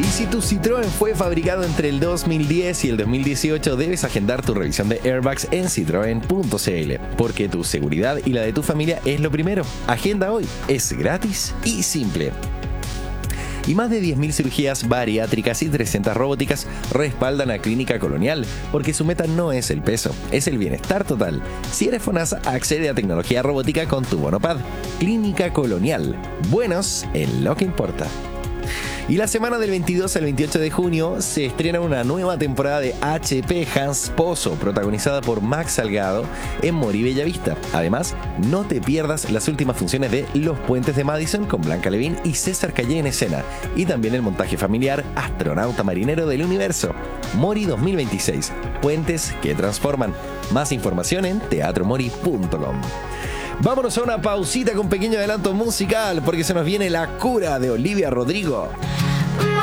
Si tu Citroën fue fabricado entre el 2010 y el 2018, debes agendar tu revisión de airbags en citroen.cl, porque tu seguridad y la de tu familia es lo primero. Agenda hoy, es gratis y simple. Y más de 10.000 cirugías bariátricas y 300 robóticas respaldan a Clínica Colonial, porque su meta no es el peso, es el bienestar total. Si eres FONASA, accede a tecnología robótica con tu Bonopad. Clínica Colonial, buenos en lo que importa. Y la semana del 22 al 28 de junio se estrena una nueva temporada de HP Hans Pozo, protagonizada por Max Salgado en Mori Bellavista. Además, no te pierdas las últimas funciones de Los Puentes de Madison con Blanca Levín y César Calle en escena. Y también el montaje familiar Astronauta Marinero del Universo. Mori 2026, puentes que transforman. Más información en teatromori.com. Vámonos a una pausita con pequeño adelanto musical, porque se nos viene La Cura de Olivia Rodrigo.